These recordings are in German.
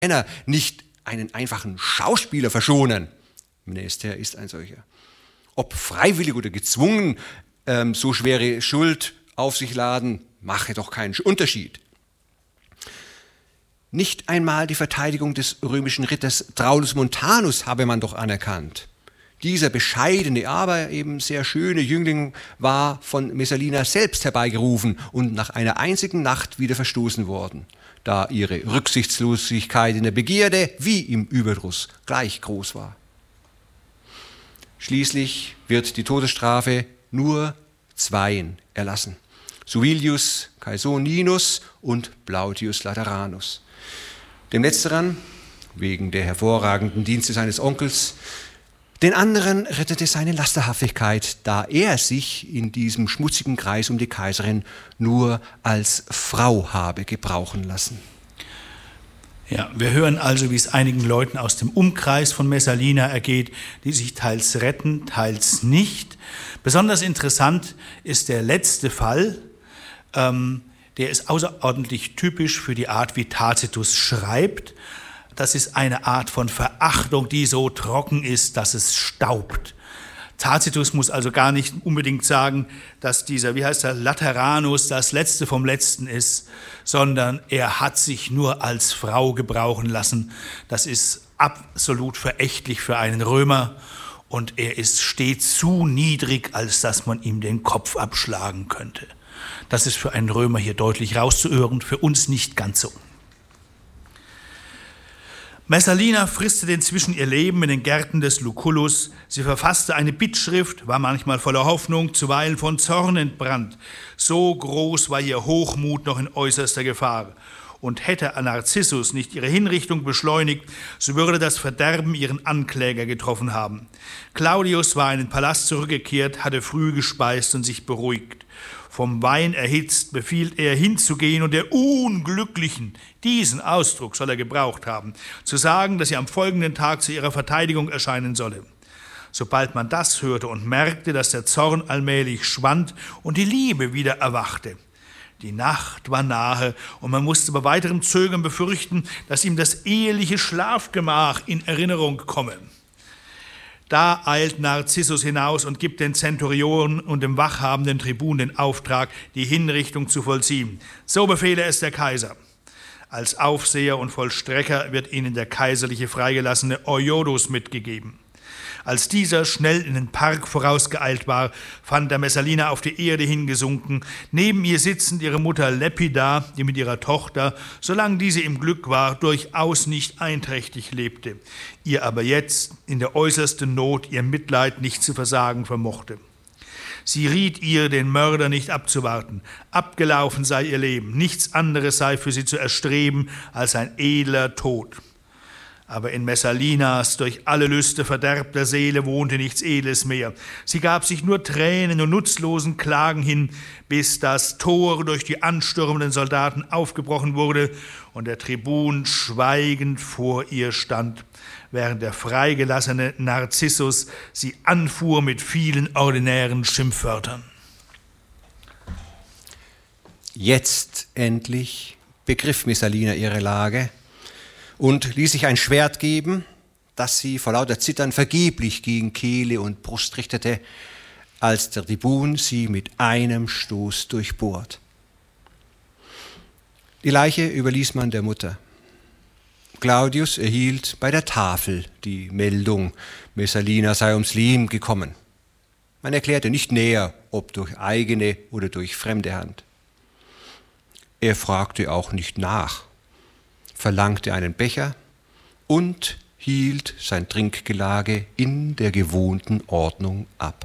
Männer nicht einen einfachen Schauspieler verschonen. Mnester ist ein solcher. Ob freiwillig oder gezwungen, so schwere Schuld auf sich laden, mache doch keinen Unterschied. Nicht einmal die Verteidigung des römischen Ritters Traulus Montanus habe man doch anerkannt. Dieser bescheidene, aber eben sehr schöne Jüngling war von Messalina selbst herbeigerufen und nach einer einzigen Nacht wieder verstoßen worden, da ihre Rücksichtslosigkeit in der Begierde wie im Überdruss gleich groß war. Schließlich wird die Todesstrafe nur zweien erlassen: Suilius Caesoninus und Plautius Lateranus. Dem letzteren, wegen der hervorragenden Dienste seines Onkels, den anderen rettete seine Lasterhaftigkeit, da er sich in diesem schmutzigen Kreis um die Kaiserin nur als Frau habe gebrauchen lassen. Ja, wir hören also, wie es einigen Leuten aus dem Umkreis von Messalina ergeht, die sich teils retten, teils nicht. Besonders interessant ist der letzte Fall. Der ist außerordentlich typisch für die Art, wie Tacitus schreibt. Das ist eine Art von Verachtung, die so trocken ist, dass es staubt. Tacitus muss also gar nicht unbedingt sagen, dass dieser, Lateranus das Letzte vom Letzten ist, sondern er hat sich nur als Frau gebrauchen lassen. Das ist absolut verächtlich für einen Römer und er steht zu niedrig, als dass man ihm den Kopf abschlagen könnte. Das ist für einen Römer hier deutlich rauszuhören, für uns nicht ganz so. Messalina fristete inzwischen ihr Leben in den Gärten des Lucullus. Sie verfasste eine Bittschrift, war manchmal voller Hoffnung, zuweilen von Zorn entbrannt. So groß war ihr Hochmut noch in äußerster Gefahr. Und hätte Narcissus nicht ihre Hinrichtung beschleunigt, so würde das Verderben ihren Ankläger getroffen haben. Claudius war in den Palast zurückgekehrt, hatte früh gespeist und sich beruhigt. Vom Wein erhitzt befiehlt er hinzugehen und der Unglücklichen, diesen Ausdruck soll er gebraucht haben, zu sagen, dass sie am folgenden Tag zu ihrer Verteidigung erscheinen solle. Sobald man das hörte und merkte, dass der Zorn allmählich schwand und die Liebe wieder erwachte. Die Nacht war nahe und man musste bei weiterem Zögern befürchten, dass ihm das eheliche Schlafgemach in Erinnerung komme. Da eilt Narcissus hinaus und gibt den Zenturionen und dem wachhabenden Tribun den Auftrag, die Hinrichtung zu vollziehen. So befehle es der Kaiser. Als Aufseher und Vollstrecker wird ihnen der kaiserliche freigelassene Euodus mitgegeben. Als dieser schnell in den Park vorausgeeilt war, fand er Messalina auf die Erde hingesunken, neben ihr sitzend ihre Mutter Lepida, die mit ihrer Tochter, solange diese im Glück war, durchaus nicht einträchtig lebte, ihr aber jetzt in der äußersten Not ihr Mitleid nicht zu versagen vermochte. Sie riet ihr, den Mörder nicht abzuwarten. Abgelaufen sei ihr Leben, nichts anderes sei für sie zu erstreben als ein edler Tod. Aber in Messalinas durch alle Lüste verderbter Seele wohnte nichts Edles mehr. Sie gab sich nur Tränen und nutzlosen Klagen hin, bis das Tor durch die anstürmenden Soldaten aufgebrochen wurde und der Tribun schweigend vor ihr stand, während der freigelassene Narcissus sie anfuhr mit vielen ordinären Schimpfwörtern. Jetzt endlich begriff Messalina ihre Lage und ließ sich ein Schwert geben, das sie vor lauter Zittern vergeblich gegen Kehle und Brust richtete, als der Tribun sie mit einem Stoß durchbohrt. Die Leiche überließ man der Mutter. Claudius erhielt bei der Tafel die Meldung, Messalina sei ums Leben gekommen. Man erklärte nicht näher, ob durch eigene oder durch fremde Hand. Er fragte auch nicht nach, verlangte einen Becher und hielt sein Trinkgelage in der gewohnten Ordnung ab.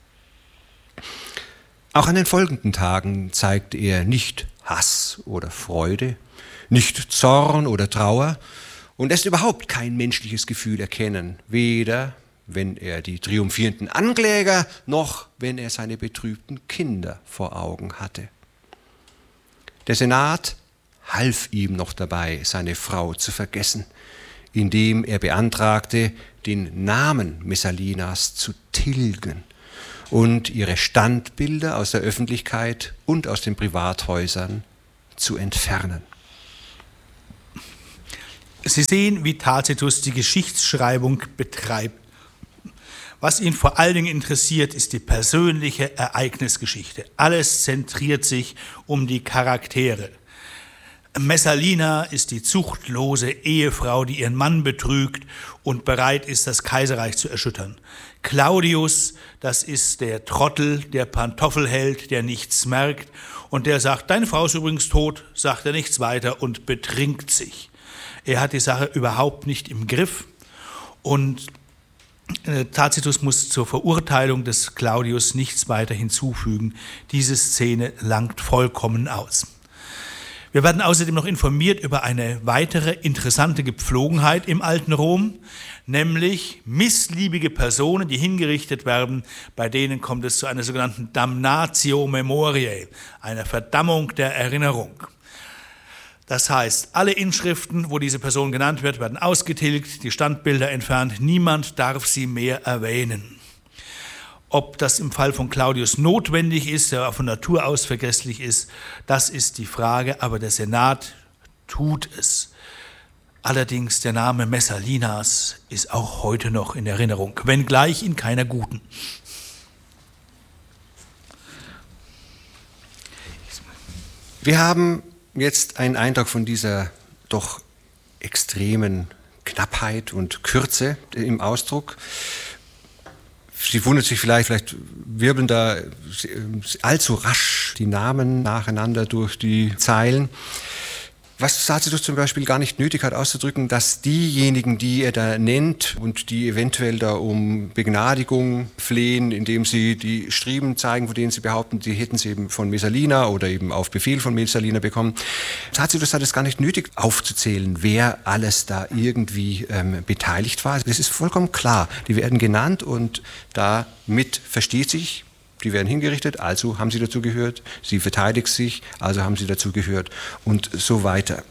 Auch an den folgenden Tagen zeigte er nicht Hass oder Freude, nicht Zorn oder Trauer und lässt überhaupt kein menschliches Gefühl erkennen, weder wenn er die triumphierenden Ankläger noch wenn er seine betrübten Kinder vor Augen hatte. Der Senat half ihm noch dabei, seine Frau zu vergessen, indem er beantragte, den Namen Messalinas zu tilgen und ihre Standbilder aus der Öffentlichkeit und aus den Privathäusern zu entfernen. Sie sehen, wie Tacitus die Geschichtsschreibung betreibt. Was ihn vor allen Dingen interessiert, ist die persönliche Ereignisgeschichte. Alles zentriert sich um die Charaktere. Messalina ist die zuchtlose Ehefrau, die ihren Mann betrügt und bereit ist, das Kaiserreich zu erschüttern. Claudius, das ist der Trottel, der Pantoffelheld, der nichts merkt und der sagt, deine Frau ist übrigens tot, sagt er nichts weiter und betrinkt sich. Er hat die Sache überhaupt nicht im Griff und Tacitus muss zur Verurteilung des Claudius nichts weiter hinzufügen. Diese Szene langt vollkommen aus. Wir werden außerdem noch informiert über eine weitere interessante Gepflogenheit im alten Rom, nämlich missliebige Personen, die hingerichtet werden, bei denen kommt es zu einer sogenannten Damnatio Memoriae, einer Verdammung der Erinnerung. Das heißt, alle Inschriften, wo diese Person genannt wird, werden ausgetilgt, die Standbilder entfernt, niemand darf sie mehr erwähnen. Ob das im Fall von Claudius notwendig ist, der von Natur aus vergesslich ist, das ist die Frage, aber der Senat tut es. Allerdings der Name Messalinas ist auch heute noch in Erinnerung, wenngleich in keiner guten. Wir haben jetzt einen Eindruck von dieser doch extremen Knappheit und Kürze im Ausdruck. Sie wundert sich vielleicht wirbeln da allzu rasch die Namen nacheinander durch die Zeilen. Was Tacitus zum Beispiel gar nicht nötig hat auszudrücken, dass diejenigen, die er da nennt und die eventuell da um Begnadigung flehen, indem sie die Striemen zeigen, von denen sie behaupten, die hätten sie eben von Messalina oder eben auf Befehl von Messalina bekommen. Tacitus hat es gar nicht nötig aufzuzählen, wer alles da irgendwie beteiligt war. Das ist vollkommen klar. Die werden genannt und damit versteht sich, die werden hingerichtet, also haben sie dazu gehört, sie verteidigt sich, also haben sie dazu gehört und so weiter.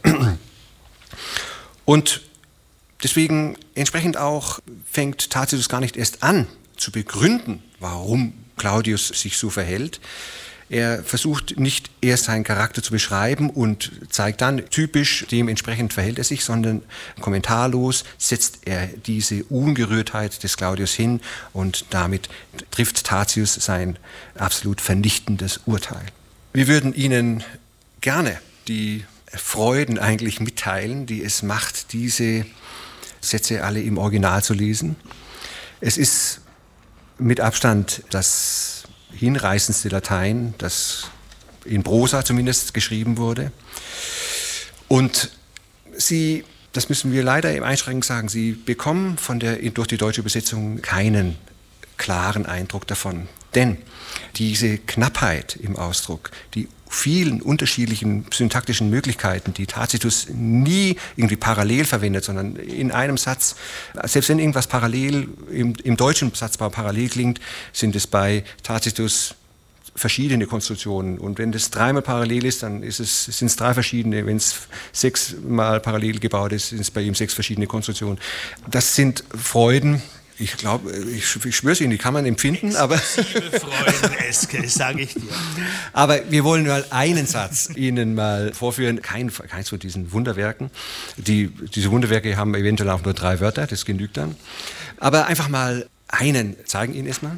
Und deswegen entsprechend auch fängt Tacitus gar nicht erst an zu begründen, warum Claudius sich so verhält. Er versucht nicht erst seinen Charakter zu beschreiben und zeigt dann, typisch dementsprechend verhält er sich, sondern kommentarlos setzt er diese Ungerührtheit des Claudius hin und damit trifft Tatius sein absolut vernichtendes Urteil. Wir würden Ihnen gerne die Freuden eigentlich mitteilen, die es macht, diese Sätze alle im Original zu lesen. Es ist mit Abstand das hinreißendste Latein, das in Prosa zumindest geschrieben wurde. Und Sie, das müssen wir leider im Einschränkend sagen, Sie bekommen durch die deutsche Übersetzung keinen klaren Eindruck davon. Denn diese Knappheit im Ausdruck, die vielen unterschiedlichen syntaktischen Möglichkeiten, die Tacitus nie irgendwie parallel verwendet, sondern in einem Satz, selbst wenn irgendwas parallel im deutschen Satzbau parallel klingt, sind es bei Tacitus verschiedene Konstruktionen. Und wenn das dreimal parallel ist, dann sind es drei verschiedene. Wenn es sechsmal parallel gebaut ist, sind es bei ihm 6 verschiedene Konstruktionen. Das sind Freuden. Ich glaube, ich schwöre es Ihnen, die kann man empfinden, aber Freuden-eske, sage ich dir. Aber wir wollen mal einen Satz Ihnen mal vorführen, keins von diesen Wunderwerken. Diese Wunderwerke haben eventuell auch nur 3 Wörter, das genügt dann. Aber einfach mal einen zeigen Ihnen erstmal.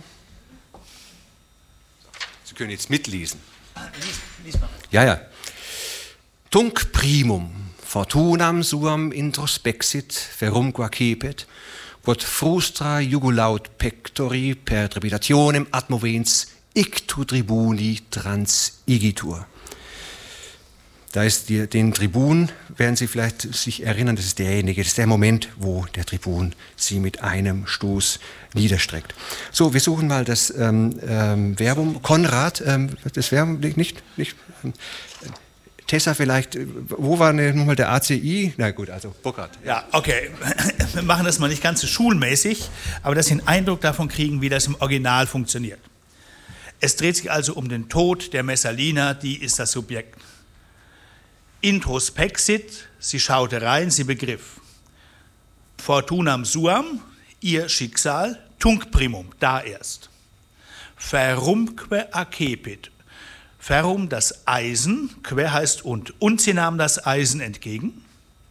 Sie können jetzt mitlesen. Lies mal. Ja. Tunc primum fortunam suam introspexit verum quacepet, quod frustra jugulaut pectori per trepitationem admovens ictu tribuni transigitur. Da ist den Tribun, werden Sie vielleicht sich erinnern, das ist der Moment, wo der Tribun Sie mit einem Stoß niederstreckt. So, wir suchen mal das Verbum. Konrad, das Verbum nicht Tessa vielleicht, wo war nochmal der ACI? Na gut, also Burkhard. Ja, okay. Wir machen das mal nicht ganz so schulmäßig, aber dass Sie einen Eindruck davon kriegen, wie das im Original funktioniert. Es dreht sich also um den Tod der Messalina, die ist das Subjekt. Introspexit, sie schaute rein, sie begriff. Fortunam suam, ihr Schicksal, tunc primum, da erst. Ferumque accepit. Ferrum, das Eisen, que heißt und sie nahm das Eisen entgegen.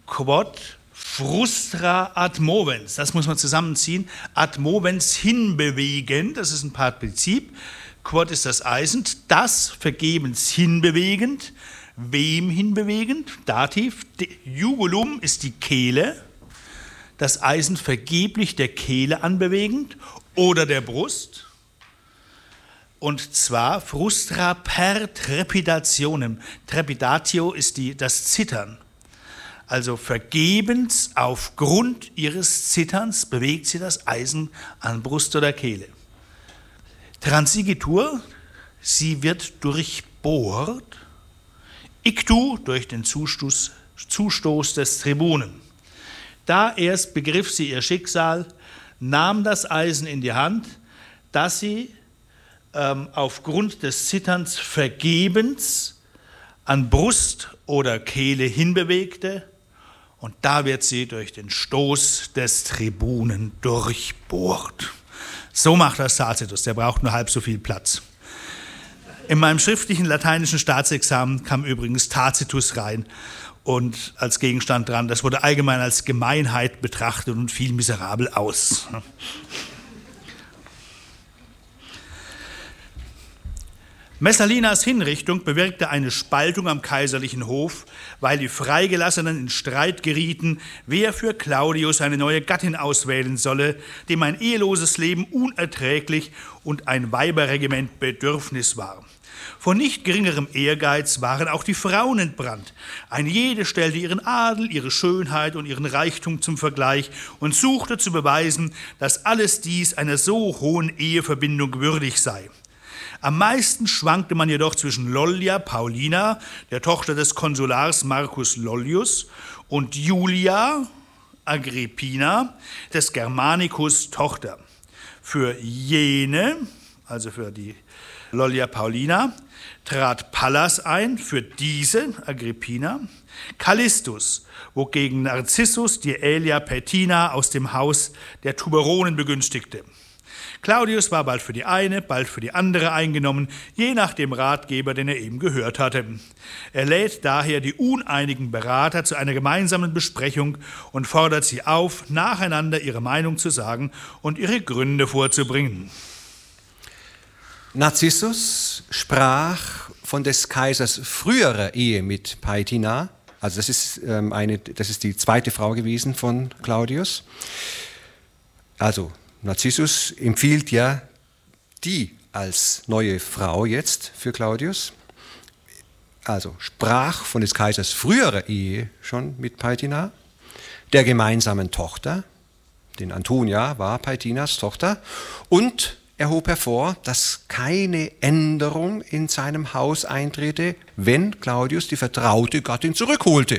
quod frustra ad movens, das muss man zusammenziehen, ad movens hinbewegen, das ist ein Partizip, quod ist das Eisen, das vergebens hinbewegend, wem hinbewegend, Dativ, jugulum ist die Kehle, das Eisen vergeblich der Kehle anbewegend oder der Brust, und zwar frustra per trepidationem, trepidatio ist das Zittern. Also vergebens aufgrund ihres Zitterns bewegt sie das Eisen an Brust oder Kehle. Transigitur, sie wird durchbohrt, ictu durch den Zustoß des Tribunen. Da erst begriff sie ihr Schicksal, nahm das Eisen in die Hand, das sie aufgrund des Zitterns vergebens an Brust oder Kehle hinbewegte, und da wird sie durch den Stoß des Tribunen durchbohrt. So macht das Tacitus, der braucht nur halb so viel Platz. In meinem schriftlichen lateinischen Staatsexamen kam übrigens Tacitus rein und als Gegenstand dran, das wurde allgemein als Gemeinheit betrachtet und fiel miserabel aus. Messalinas Hinrichtung bewirkte eine Spaltung am kaiserlichen Hof, weil die Freigelassenen in Streit gerieten, wer für Claudius eine neue Gattin auswählen solle, dem ein eheloses Leben unerträglich und ein Weiberregiment Bedürfnis war. Von nicht geringerem Ehrgeiz waren auch die Frauen entbrannt. Eine jede stellte ihren Adel, ihre Schönheit und ihren Reichtum zum Vergleich und suchte zu beweisen, dass alles dies einer so hohen Eheverbindung würdig sei. Am meisten schwankte man jedoch zwischen Lollia Paulina, der Tochter des Konsulars Marcus Lollius, und Julia Agrippina, des Germanicus Tochter. Für jene, also für die Lollia Paulina, trat Pallas ein, für diese, Agrippina, Callistus, wogegen Narcissus die Aelia Paetina aus dem Haus der Tuberonen begünstigte. Claudius war bald für die eine, bald für die andere eingenommen, je nach dem Ratgeber, den er eben gehört hatte. Er lädt daher die uneinigen Berater zu einer gemeinsamen Besprechung und fordert sie auf, nacheinander ihre Meinung zu sagen und ihre Gründe vorzubringen. Narcissus sprach von des Kaisers früherer Ehe mit Paetina, also das ist die zweite Frau gewesen von Claudius. Also Narcissus empfiehlt ja die als neue Frau jetzt für Claudius. Also sprach von des Kaisers früherer Ehe schon mit Paetina, der gemeinsamen Tochter, denn Antonia war Paetinas Tochter, und er hob hervor, dass keine Änderung in seinem Haus eintrete, wenn Claudius die vertraute Gattin zurückholte.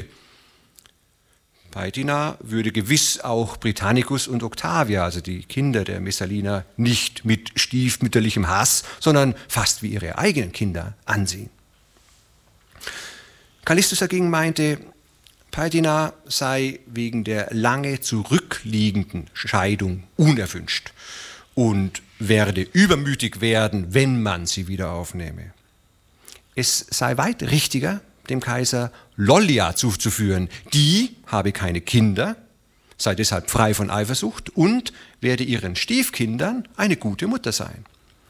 Paetina würde gewiss auch Britannicus und Octavia, also die Kinder der Messaliner, nicht mit stiefmütterlichem Hass, sondern fast wie ihre eigenen Kinder ansehen. Callistus dagegen meinte, Paetina sei wegen der lange zurückliegenden Scheidung unerwünscht und werde übermütig werden, wenn man sie wieder aufnehme. Es sei weit richtiger, dem Kaiser Lollia zuzuführen. Die habe keine Kinder, sei deshalb frei von Eifersucht und werde ihren Stiefkindern eine gute Mutter sein.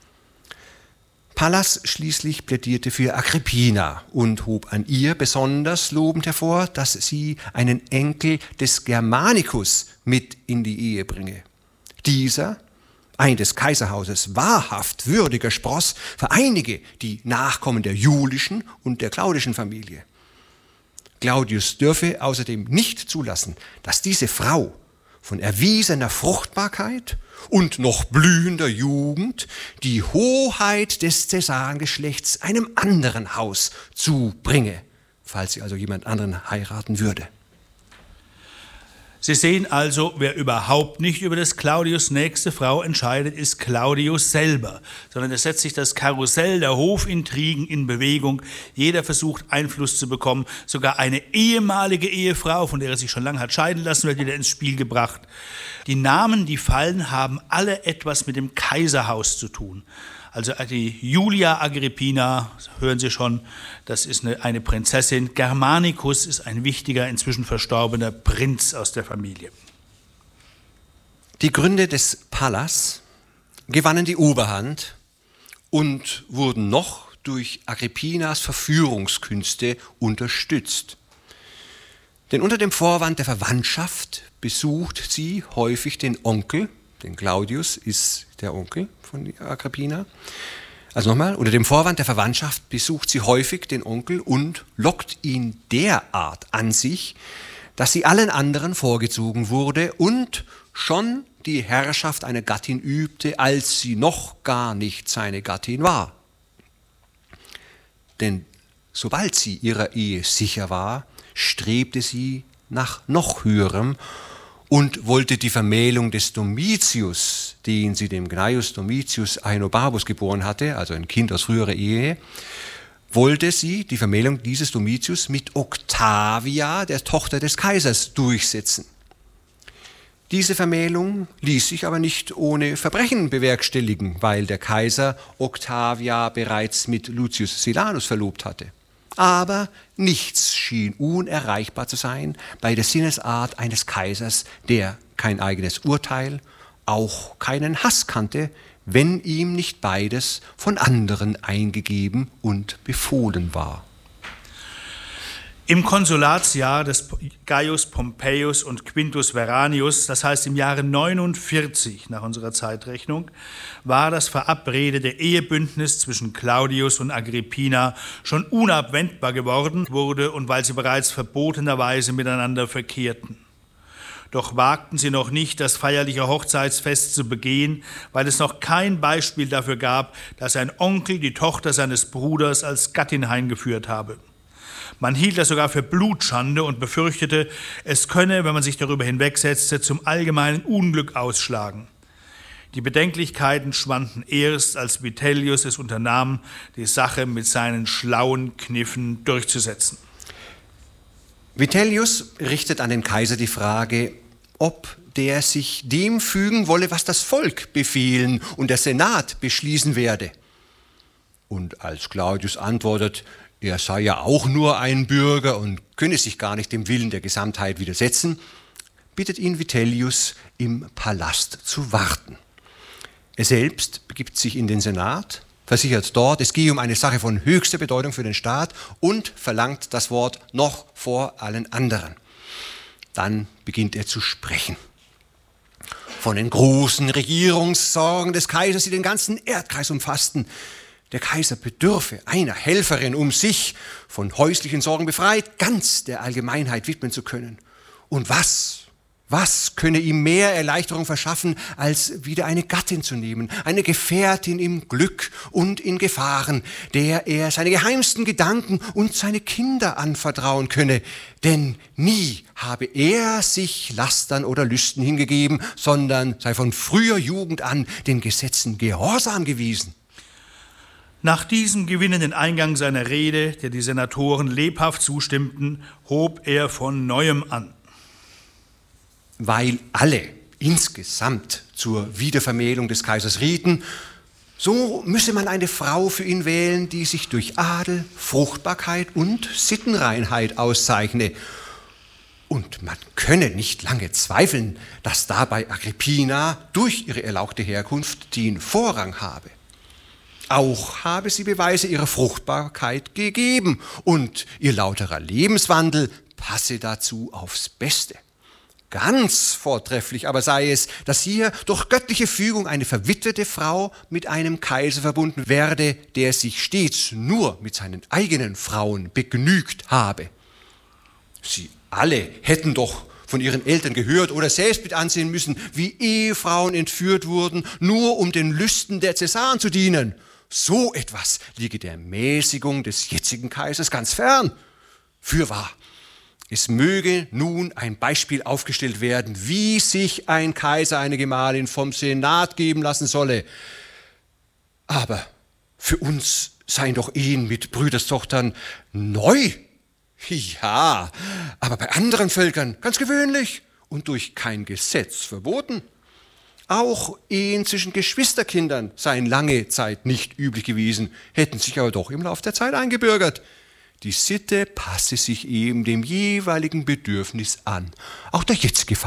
Pallas schließlich plädierte für Agrippina und hob an ihr besonders lobend hervor, dass sie einen Enkel des Germanicus mit in die Ehe bringe. Dieser, ein des Kaiserhauses wahrhaft würdiger Spross, vereinige die Nachkommen der julischen und der claudischen Familie. Claudius dürfe außerdem nicht zulassen, dass diese Frau von erwiesener Fruchtbarkeit und noch blühender Jugend die Hoheit des Cäsarengeschlechts einem anderen Haus zubringe, falls sie also jemand anderen heiraten würde. Sie sehen also, wer überhaupt nicht über des Claudius nächste Frau entscheidet, ist Claudius selber, sondern es setzt sich das Karussell der Hofintrigen in Bewegung. Jeder versucht, Einfluss zu bekommen. Sogar eine ehemalige Ehefrau, von der er sich schon lange hat scheiden lassen, wird wieder ins Spiel gebracht. Die Namen, die fallen, haben alle etwas mit dem Kaiserhaus zu tun. Also die Julia Agrippina, hören Sie schon, das ist eine Prinzessin. Germanicus ist ein wichtiger, inzwischen verstorbener Prinz aus der Familie. Die Gründe des Pallas gewannen die Oberhand und wurden noch durch Agrippinas Verführungskünste unterstützt. Denn unter dem Vorwand der Verwandtschaft besucht sie häufig den Onkel, denn Claudius ist der Onkel von Agrippina. Also nochmal, unter dem Vorwand der Verwandtschaft besucht sie häufig den Onkel und lockt ihn derart an sich, dass sie allen anderen vorgezogen wurde und schon die Herrschaft einer Gattin übte, als sie noch gar nicht seine Gattin war. Denn sobald sie ihrer Ehe sicher war, strebte sie nach noch höherem und wollte die Vermählung des Domitius, den sie dem Gnaeus Domitius Aenobarbus geboren hatte, also ein Kind aus früherer Ehe, wollte sie die Vermählung dieses Domitius mit Octavia, der Tochter des Kaisers, durchsetzen. Diese Vermählung ließ sich aber nicht ohne Verbrechen bewerkstelligen, weil der Kaiser Octavia bereits mit Lucius Silanus verlobt hatte. Aber nichts schien unerreichbar zu sein bei der Sinnesart eines Kaisers, der kein eigenes Urteil, auch keinen Hass kannte, wenn ihm nicht beides von anderen eingegeben und befohlen war. Im Konsulatsjahr des Gaius Pompeius und Quintus Veranius, das heißt im Jahre 49 nach unserer Zeitrechnung, war das verabredete Ehebündnis zwischen Claudius und Agrippina schon unabwendbar geworden wurde und weil sie bereits verbotenerweise miteinander verkehrten. Doch wagten sie noch nicht, das feierliche Hochzeitsfest zu begehen, weil es noch kein Beispiel dafür gab, dass ein Onkel die Tochter seines Bruders als Gattin heimgeführt habe. Man hielt das sogar für Blutschande und befürchtete, es könne, wenn man sich darüber hinwegsetzte, zum allgemeinen Unglück ausschlagen. Die Bedenklichkeiten schwanden erst, als Vitellius es unternahm, die Sache mit seinen schlauen Kniffen durchzusetzen. Vitellius richtet an den Kaiser die Frage, ob der sich dem fügen wolle, was das Volk befehlen und der Senat beschließen werde. Und als Claudius antwortet, er sei ja auch nur ein Bürger und könne sich gar nicht dem Willen der Gesamtheit widersetzen, bittet ihn Vitellius, im Palast zu warten. Er selbst begibt sich in den Senat, versichert dort, es gehe um eine Sache von höchster Bedeutung für den Staat und verlangt das Wort noch vor allen anderen. Dann beginnt er zu sprechen. Von den großen Regierungssorgen des Kaisers, die den ganzen Erdkreis umfassten. Der Kaiser bedürfe einer Helferin, um sich von häuslichen Sorgen befreit, ganz der Allgemeinheit widmen zu können. Und was könne ihm mehr Erleichterung verschaffen, als wieder eine Gattin zu nehmen, eine Gefährtin im Glück und in Gefahren, der er seine geheimsten Gedanken und seine Kinder anvertrauen könne. Denn nie habe er sich Lastern oder Lüsten hingegeben, sondern sei von früher Jugend an den Gesetzen gehorsam gewesen. Nach diesem gewinnenden Eingang seiner Rede, der die Senatoren lebhaft zustimmten, hob er von Neuem an. Weil alle insgesamt zur Wiedervermählung des Kaisers rieten, so müsse man eine Frau für ihn wählen, die sich durch Adel, Fruchtbarkeit und Sittenreinheit auszeichne. Und man könne nicht lange zweifeln, dass dabei Agrippina durch ihre erlauchte Herkunft den Vorrang habe. Auch habe sie Beweise ihrer Fruchtbarkeit gegeben und ihr lauterer Lebenswandel passe dazu aufs Beste. Ganz vortrefflich aber sei es, dass hier durch göttliche Fügung eine verwitwete Frau mit einem Kaiser verbunden werde, der sich stets nur mit seinen eigenen Frauen begnügt habe. Sie alle hätten doch von ihren Eltern gehört oder selbst mit ansehen müssen, wie Ehefrauen entführt wurden, nur um den Lüsten der Cäsaren zu dienen. So etwas liege der Mäßigung des jetzigen Kaisers ganz fern. Fürwahr, es möge nun ein Beispiel aufgestellt werden, wie sich ein Kaiser eine Gemahlin vom Senat geben lassen solle. Aber für uns seien doch Ehen mit Brüderstochtern neu. Ja, aber bei anderen Völkern ganz gewöhnlich und durch kein Gesetz verboten. Auch Ehen zwischen Geschwisterkindern seien lange Zeit nicht üblich gewesen, hätten sich aber doch im Laufe der Zeit eingebürgert. Die Sitte passe sich eben dem jeweiligen Bedürfnis an. Auch der jetzt